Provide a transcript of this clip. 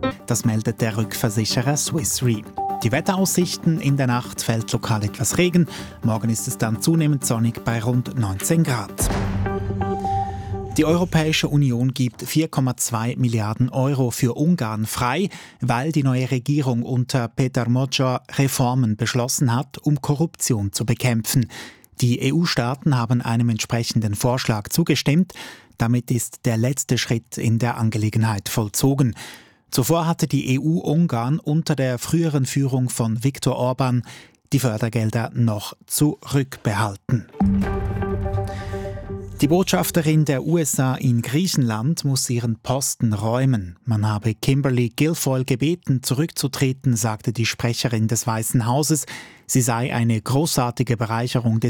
Das meldet der Rückversicherer Swiss Re. Die Wetteraussichten: in der Nacht fällt lokal etwas Regen. Morgen ist es dann zunehmend sonnig bei rund 19 Grad. Die Europäische Union gibt 4,2 Milliarden Euro für Ungarn frei, weil die neue Regierung unter Peter Magyar Reformen beschlossen hat, um Korruption zu bekämpfen. Die EU-Staaten haben einem entsprechenden Vorschlag zugestimmt. Damit ist der letzte Schritt in der Angelegenheit vollzogen. Zuvor hatte die EU Ungarn unter der früheren Führung von Viktor Orban die Fördergelder noch zurückbehalten. Die Botschafterin der USA in Griechenland muss ihren Posten räumen. Man habe Kimberly Guilfoyle gebeten, zurückzutreten, sagte die Sprecherin des Weißen Hauses. Sie sei eine großartige Bereicherung des